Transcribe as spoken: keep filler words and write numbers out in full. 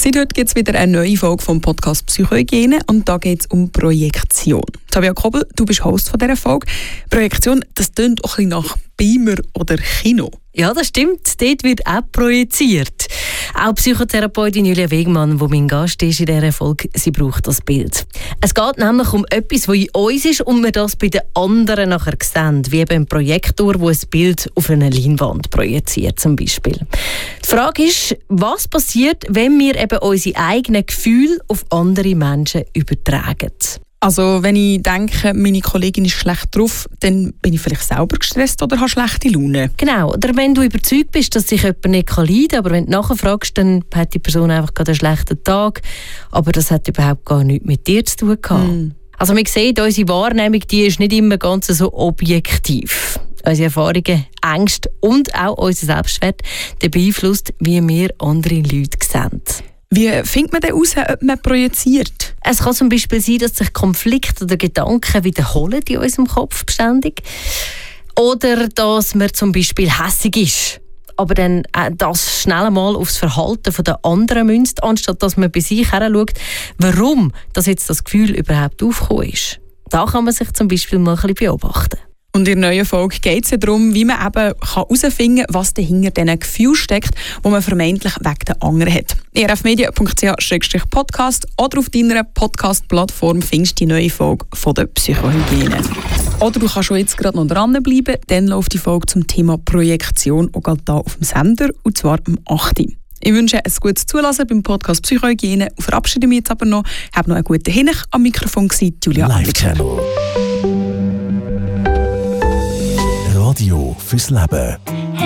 Seit heute gibt es wieder eine neue Folge vom Podcast Psychohygiene und da geht es um Projektion. Tabea Kobel, du bist Host von dieser Folge. Projektion, das tönt auch ein bisschen nach Beamer oder Kino. Ja, das stimmt. Dort wird auch projiziert. Auch Psychotherapeutin Julia Wegmann, die mein Gast ist in dieser Folge, sie braucht das Bild. Es geht nämlich um etwas, das in uns ist und wir das bei den anderen nachher sehen, wie beim Projektor, der ein Bild auf eine Leinwand projiziert zum Beispiel. Die Frage ist, was passiert, wenn wir eben unsere eigenen Gefühle auf andere Menschen übertragen? Also wenn ich denke, meine Kollegin ist schlecht drauf, dann bin ich vielleicht selber gestresst oder habe schlechte Laune. Genau, oder wenn du überzeugt bist, dass sich jemand nicht leiden kann, aber wenn du nachher fragst, dann hat die Person einfach gerade einen schlechten Tag, aber das hat überhaupt gar nichts mit dir zu tun gehabt. Mm. Also man sieht, unsere Wahrnehmung, die ist nicht immer ganz so objektiv. Unsere Erfahrungen, Ängste und auch unser Selbstwert der beeinflusst, wie wir andere Leute sehen. Wie findet man denn heraus, ob man projiziert? Es kann zum Beispiel sein, dass sich Konflikte oder Gedanken wiederholen in unserem Kopf beständig. Oder dass man zum Beispiel hässig ist. Aber dann das schnell einmal aufs Verhalten der anderen münzt, anstatt dass man bei sich heranschaut, warum das jetzt das Gefühl überhaupt aufgekommen ist. Da kann man sich zum Beispiel mal ein bisschen beobachten. Und in der neuen Folge geht es ja darum, wie man eben herausfinden kann, was dahinter diesen Gefühl steckt, die man vermeintlich wegen der anderen hat. e r f media punkt c h slash podcast oder auf deiner Podcast-Plattform findest du die neue Folge von der Psychohygiene. Oder du kannst schon jetzt gerade noch dranbleiben, dann läuft die Folge zum Thema Projektion auch gerade hier auf dem Sender, und zwar am achten Ich wünsche ein gutes Zulassen beim Podcast Psychohygiene und verabschiede mich jetzt aber noch. Ich habe noch einen guten Hinweis am Mikrofon gewesen, Julia Live-Channel. Radio fürs Leben.